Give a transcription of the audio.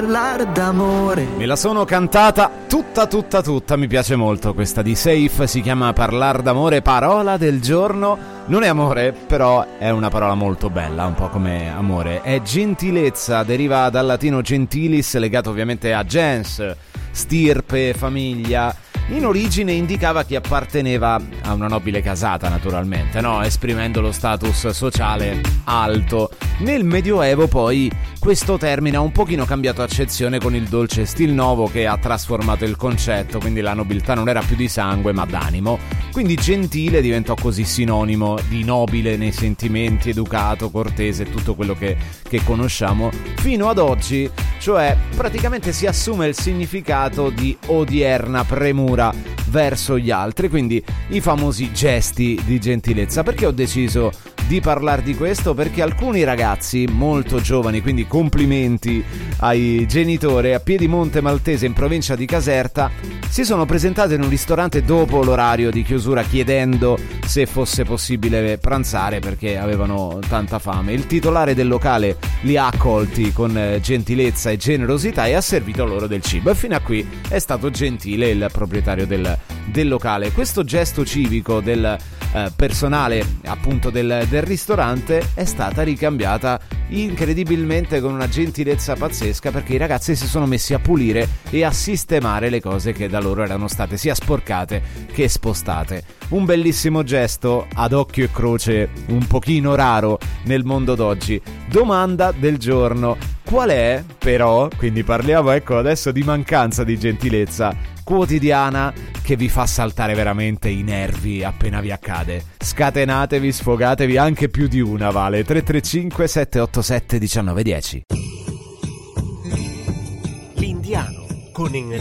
parlare d'amore. Me la sono cantata tutta, mi piace molto questa di Safe, si chiama Parlar d'amore, parola del giorno. Non è amore, però è una parola molto bella, un po' come amore. È gentilezza, deriva dal latino gentilis, legato ovviamente a gens, stirpe, famiglia. In origine indicava chi apparteneva a una nobile casata, naturalmente, no? Esprimendo lo status sociale alto. Nel Medioevo poi questo termine ha un pochino cambiato accezione con il dolce stil nuovo che ha trasformato il concetto, quindi la nobiltà non era più di sangue ma d'animo. Quindi gentile diventò così sinonimo di nobile nei sentimenti, educato, cortese, tutto quello che conosciamo fino ad oggi, cioè praticamente si assume il significato di odierna premura verso gli altri, quindi i famosi gesti di gentilezza. Perché ho deciso di parlare di questo? Perché alcuni ragazzi molto giovani, quindi complimenti ai genitori, a Piedimonte Maltese in provincia di Caserta si sono presentati in un ristorante dopo l'orario di chiusura chiedendo se fosse possibile pranzare perché avevano tanta fame. Il titolare del locale li ha accolti con gentilezza e generosità e ha servito loro del cibo, e fino a qui è stato gentile il proprietario del locale. Questo gesto civico del personale appunto del ristorante è stata ricambiata incredibilmente con una gentilezza pazzesca, perché i ragazzi si sono messi a pulire e a sistemare le cose che da loro erano state sia sporcate che spostate. Un bellissimo gesto ad occhio e croce, un pochino raro nel mondo d'oggi. Domanda del giorno: qual è però, quindi parliamo ecco adesso di mancanza di gentilezza quotidiana che vi fa saltare veramente i nervi appena vi accade? Scatenatevi, sfogatevi, anche più di una vale. 335 787 1910. L'Indiano con Enrico